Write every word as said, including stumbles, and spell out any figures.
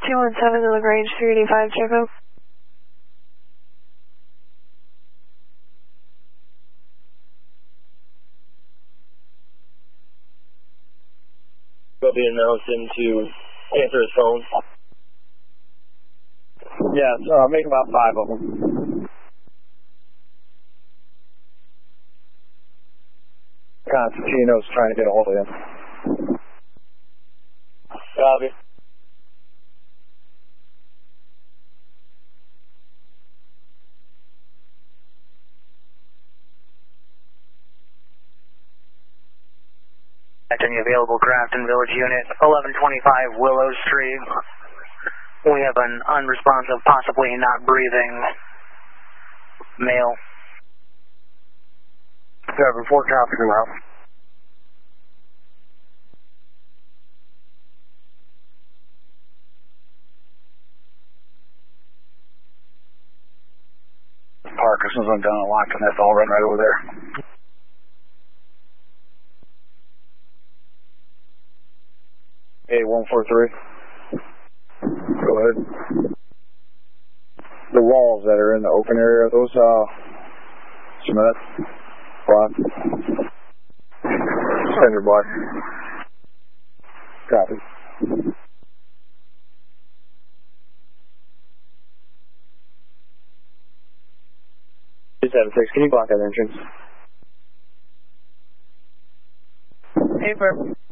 two one seven to LaGrange three eighty-five, check out. Will be announced into answer his phone. Yes, uh, make about five of them. Constantino's trying to get a hold of him. Copy. Any available Grafton Village unit, eleven twenty-five Willow Street. We have an unresponsive, possibly not breathing male. Seven four, copy him out. Parkinson's, I'm down at Lockton, that's all run right over there. A one four three. Go ahead. The walls that are in the open area, are those, uh, cement block? Cinder block. Copy. two seven six, can you block that entrance? Paper.